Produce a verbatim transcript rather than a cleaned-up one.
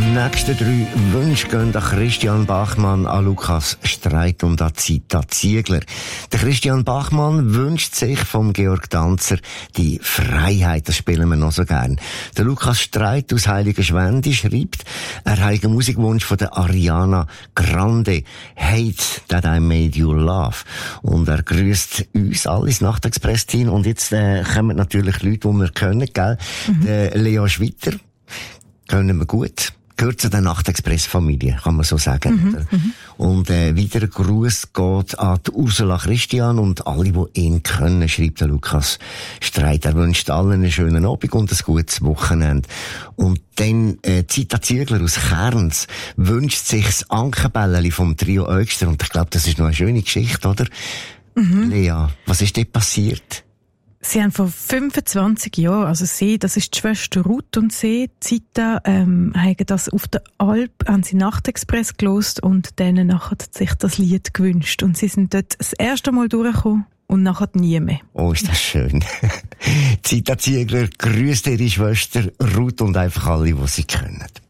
nächsten drei Wünsche gehen an Christian Bachmann, an Lukas Streit und an Zita Ziegler. Der Christian Bachmann wünscht sich vom Georg Danzer die Freiheit, das spielen wir noch so gern. Der Lukas Streit aus Heiligenschwendi schreibt, er hat einen Musikwunsch von der Ariana Grande, Hate That I Made You Laugh. Und er grüßt uns alle ins Nachtexpress-Team. Und jetzt äh, kommen natürlich Leute, die wir kennen, gell? Mhm. Der Leo Schwitter kennen wir gut. Gehört zu der Nachtexpress-Familie, kann man so sagen. Mhm, mhm. Und äh, wieder ein Gruß geht an die Ursula Christian und alle, die ihn kennen, schreibt der Lukas Streit. Er wünscht allen einen schönen Abend und ein gutes Wochenende. Und dann äh, Zita Ziegler aus Kerns wünscht sich das Ankenbälleli vom Trio Öxter. Und ich glaube, das ist noch eine schöne Geschichte, oder? Mhm. Lea, was ist dort passiert? Sie haben vor fünfundzwanzig Jahren, also sie, das ist die Schwester Ruth und sie, Zita, ähm, haben das auf der Alp, haben sie Nachtexpress gelost und denen nachher sich das Lied gewünscht. Und sie sind dort das erste Mal durchgekommen und nachher nie mehr. Oh, ist das schön. Zita Ziegler grüßt ihre Schwester Ruth und einfach alle, die sie kennen.